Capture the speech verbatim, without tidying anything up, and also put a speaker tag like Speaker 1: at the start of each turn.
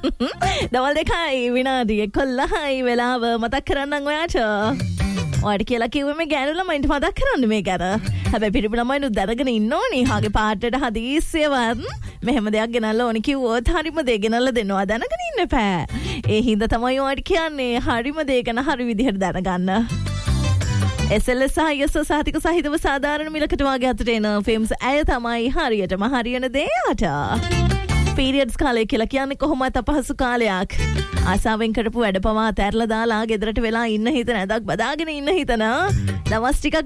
Speaker 1: දවල් දෙකයි විනාඩි එකොළහයි වෙලාව මතක් කරන්නම් ඔයාට. ඔයාට කියලා කිව්වේ මේ ගෑනු ළමයින්ට මතක් කරන්න මේ ගැන. හැබැයි පිරිමි ළමයිනුත් දැනගෙන ඉන්න ඕනි. හාගේ පාටට හදිස්සියවත් මෙහෙම දෙයක් ගෙනල්ලා ඕනි කිව්වොත් හරිම දේ ගෙනල්ලා දෙනවා දැනගෙන ඉන්න එපා. ඒ හින්දා තමයි ඔයාට කියන්නේ හරිම දේ ගැන හරි විදිහට දැනගන්න. S L S සහ I S O සහතික සහිතව සාධාරණ මිලකට වාගේ අතට එන ෆිල්ම්ස් ඇය තමයි හරියටම හරියන දේ යට. පීරියඩ්ස් කාලය කියලා කියන්නේ කොහොමත් අපහසු කාලයක්. ආසාවෙන් කරපු වැඩ පවා අතහැරලා දාලා ගෙදරට වෙලා ඉන්න හිතන ඇදක් බදාගෙන ඉන්න හිතන දවස් ටිකක්